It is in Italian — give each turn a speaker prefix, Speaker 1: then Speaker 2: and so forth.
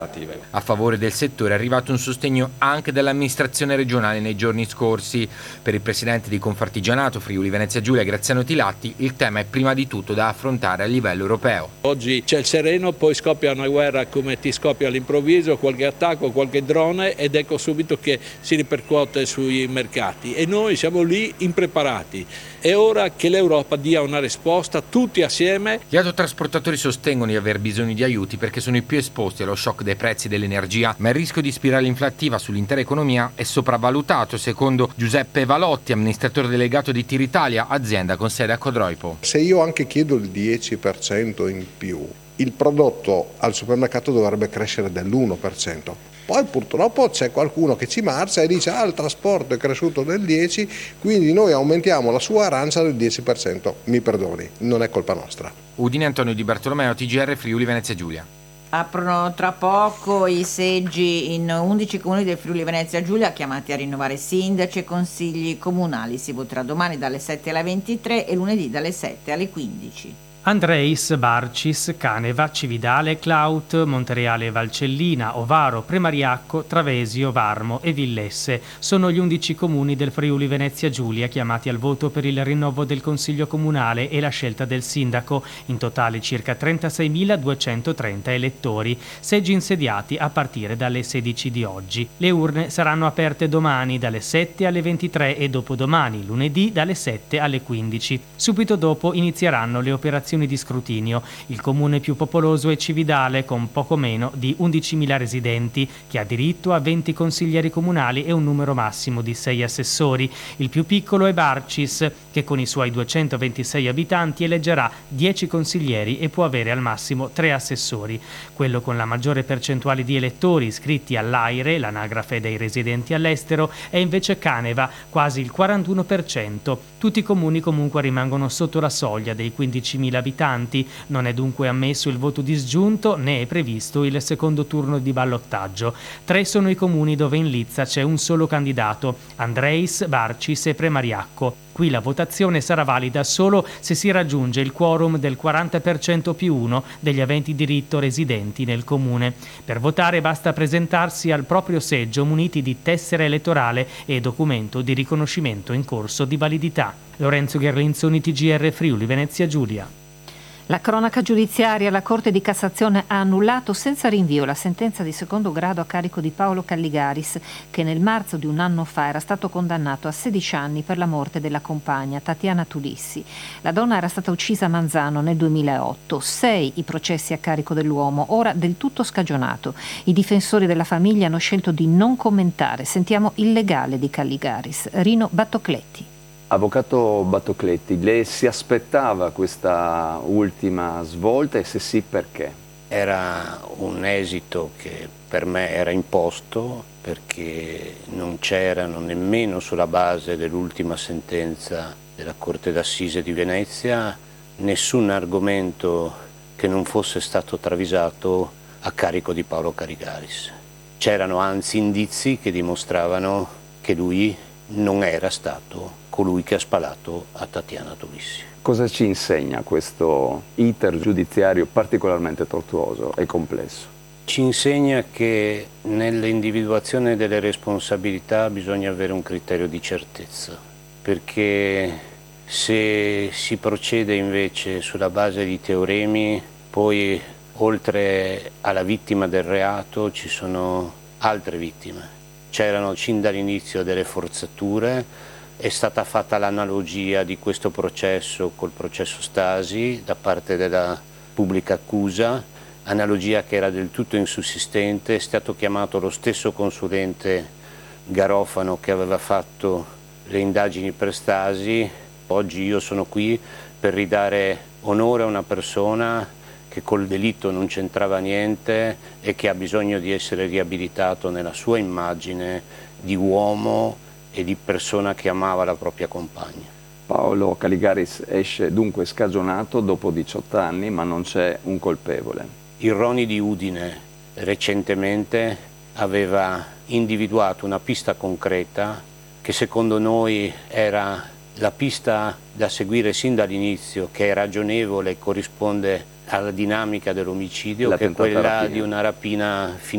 Speaker 1: A favore del settore è arrivato un sostegno anche dall'amministrazione regionale nei giorni scorsi. Per il presidente di Confartigianato Friuli Venezia Giulia, Graziano Tilatti, il tema è prima di tutto da affrontare a livello europeo.
Speaker 2: Oggi c'è il sereno, poi scoppia una guerra come ti scoppia all'improvviso, qualche attacco, qualche drone, ed ecco subito che si ripercuote sui mercati e noi siamo lì impreparati. È ora che l'Europa dia una risposta tutti assieme.
Speaker 1: Gli autotrasportatori sostengono di aver bisogno di aiuti perché sono i più esposti allo shock dei prezzi dell'energia, ma il rischio di spirale inflattiva sull'intera economia è sopravvalutato, secondo Giuseppe Valotti, amministratore delegato di Tir Italia, azienda con sede a Codroipo.
Speaker 3: Se io anche chiedo il 10% in più, il prodotto al supermercato dovrebbe crescere dell'1%. Poi purtroppo c'è qualcuno che ci marcia e dice il trasporto è cresciuto del 10%, quindi noi aumentiamo la sua arancia del 10%. Mi perdoni, non è colpa nostra.
Speaker 1: Udine, Antonio Di Bartolomeo, TGR Friuli Venezia Giulia.
Speaker 4: Aprono tra poco i seggi in 11 comuni del Friuli Venezia Giulia chiamati a rinnovare sindaci e consigli comunali. Si voterà domani dalle 7 alle 23 e lunedì dalle 7 alle 15.
Speaker 5: Andreis, Barcis, Caneva, Cividale, Claut, Montereale Valcellina, Ovaro, Premariacco, Travesio, Varmo e Villesse sono gli 11 comuni del Friuli Venezia Giulia chiamati al voto per il rinnovo del Consiglio Comunale e la scelta del sindaco, in totale circa 36.230 elettori, seggi insediati a partire dalle 16 di oggi. Le urne saranno aperte domani dalle 7 alle 23 e dopodomani, lunedì, dalle 7 alle 15. Subito dopo inizieranno le operazioni di scrutinio. Il comune più popoloso è Cividale, con poco meno di 11.000 residenti, che ha diritto a 20 consiglieri comunali e un numero massimo di 6 assessori. Il più piccolo è Barcis, che con i suoi 226 abitanti eleggerà 10 consiglieri e può avere al massimo 3 assessori. Quello con la maggiore percentuale di elettori iscritti all'AIRE, l'anagrafe dei residenti all'estero, è invece Caneva, quasi il 41%. Tutti i comuni comunque rimangono sotto la soglia dei 15.000 abitanti, non è dunque ammesso il voto disgiunto né è previsto il secondo turno di ballottaggio. 3 sono i comuni dove in lizza c'è un solo candidato, Andreis, Barcis e Premariacco. Qui la votazione sarà valida solo se si raggiunge il quorum del 40% più 1 degli aventi diritto residenti nel comune. Per votare basta presentarsi al proprio seggio muniti di tessera elettorale e documento di riconoscimento in corso di validità. Lorenzo Gherlinzoni, TGR Friuli Venezia Giulia.
Speaker 6: La cronaca giudiziaria, la Corte di Cassazione ha annullato senza rinvio la sentenza di secondo grado a carico di Paolo Calligaris, che nel marzo di un anno fa era stato condannato a 16 anni per la morte della compagna Tatiana Tulissi. La donna era stata uccisa a Manzano nel 2008. 6 i processi a carico dell'uomo, ora del tutto scagionato. I difensori della famiglia hanno scelto di non commentare. Sentiamo il legale di Calligaris, Rino Battocletti.
Speaker 7: Avvocato Battocletti, lei si aspettava questa ultima svolta e se sì perché?
Speaker 8: Era un esito che per me era imposto perché non c'erano nemmeno sulla base dell'ultima sentenza della Corte d'Assise di Venezia nessun argomento che non fosse stato travisato a carico di Paolo Calligaris. C'erano anzi indizi che dimostravano che lui non era stato colui che ha sparato a Tatiana Tulissi.
Speaker 7: Cosa ci insegna questo iter giudiziario particolarmente tortuoso e complesso?
Speaker 8: Ci insegna che nell'individuazione delle responsabilità bisogna avere un criterio di certezza, perché se si procede invece sulla base di teoremi, poi oltre alla vittima del reato ci sono altre vittime. C'erano sin dall'inizio delle forzature, è stata fatta l'analogia di questo processo col processo Stasi da parte della pubblica accusa, analogia che era del tutto insussistente. È stato chiamato lo stesso consulente Garofano che aveva fatto le indagini per Stasi. Oggi io sono qui per ridare onore a una persona che col delitto non c'entrava niente e che ha bisogno di essere riabilitato nella sua immagine di uomo e di persona che amava la propria compagna.
Speaker 7: Paolo Calligaris esce dunque scagionato dopo 18 anni, ma non c'è un colpevole.
Speaker 8: Il Roni di Udine recentemente aveva individuato una pista concreta che secondo noi era la pista da seguire sin dall'inizio, che è ragionevole e corrisponde alla dinamica dell'omicidio, che è quella di una rapina finita.